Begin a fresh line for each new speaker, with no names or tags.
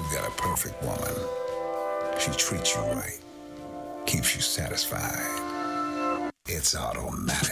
got a perfect woman. She treats you right, keeps you satisfied. It's automatic.